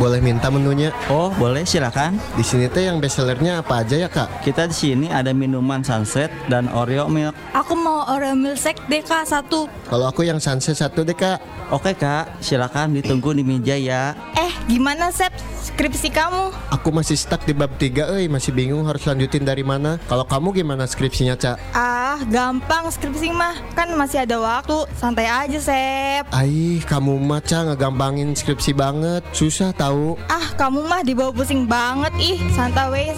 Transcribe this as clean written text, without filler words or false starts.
Boleh minta menunya? Oh, boleh, silakan. Di sini teh yang bestsellernya apa aja ya Kak? Kita di sini ada minuman sunset dan Oreo milk. Aku mau Oreo milkshake deh Kak, 1. Kalau aku yang sunset 1 deh Kak. Oke Kak, silakan ditunggu di meja ya. Gimana Sep, skripsi kamu? Aku masih stuck di bab 3, masih bingung harus lanjutin dari mana. Kalau kamu gimana skripsinya, Cak? Gampang skripsi mah, kan masih ada waktu. Santai aja Sep. Kamu mah Cak ngegampangin skripsi banget. Susah tahu. Kamu mah dibawa pusing banget. Santai weh.